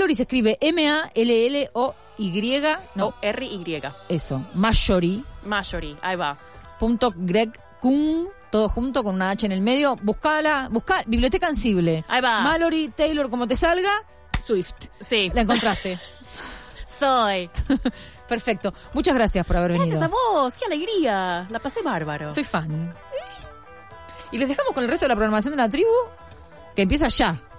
Mallory se escribe M-A-L-L-O-Y. No, R-Y. eso. Mallory. Ahí va. .Greg Kuhn, todo junto con una H en el medio. Busca Biblioteca Ansible. Ahí va. Mallory Taylor, como te salga, Swift. Sí. La encontraste. Soy. Perfecto. Muchas gracias por haber venido. Gracias a vos. Qué alegría. La pasé bárbaro. Soy fan. Y les dejamos con el resto de la programación de la tribu, que empieza ya.